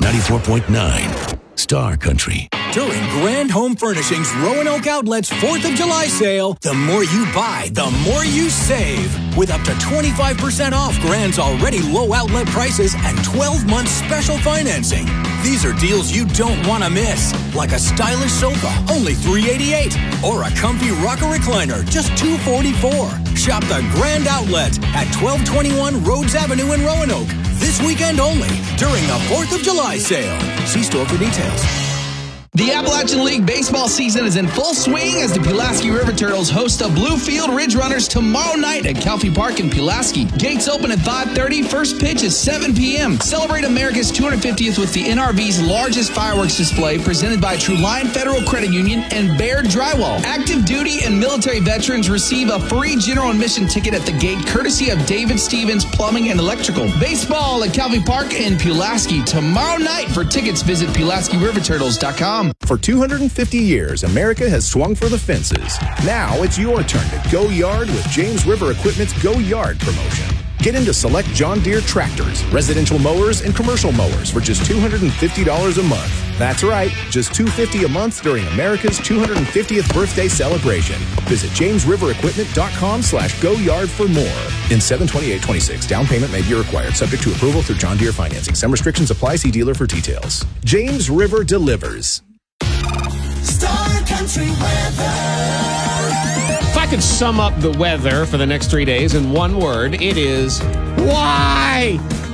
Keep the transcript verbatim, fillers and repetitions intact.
ninety-four point nine Star Country. During Grand Home Furnishings Roanoke Outlet's fourth of July sale, the more you buy, the more you save. With up to twenty-five percent off Grand's already low outlet prices and twelve month special financing. These are deals you don't want to miss, like a stylish sofa, only three hundred eighty-eight dollars, or a comfy rocker recliner, just two hundred forty-four dollars. Shop the Grand Outlet at twelve twenty-one Rhodes Avenue in Roanoke. This weekend only, during the fourth of July sale. See store for details. The Appalachian League baseball season is in full swing as the Pulaski River Turtles host the Bluefield Ridge Runners tomorrow night at Calfee Park in Pulaski. Gates open at five thirty. First pitch is seven p.m. Celebrate America's two hundred fiftieth with the N R V's largest fireworks display presented by True Line Federal Credit Union and Baird Drywall. Active duty and military veterans receive a free general admission ticket at the gate courtesy of David Stevens Plumbing and Electrical. Baseball at Calfee Park in Pulaski tomorrow night. For tickets, visit Pulaski River Turtles dot com. For two hundred fifty years, America has swung for the fences. Now it's your turn to go yard with James River Equipment's Go Yard promotion. Get into select John Deere tractors, residential mowers, and commercial mowers for just two hundred fifty dollars a month. That's right, just two hundred fifty dollars a month during America's two hundred fiftieth birthday celebration. Visit james river equipment dot com slash go yard for more. In seven twenty-eight twenty-six, down payment may be required, subject to approval through John Deere financing. Some restrictions apply. See dealer for details. James River delivers. Star Country weather. If I could sum up the weather for the next three days in one word, it is why?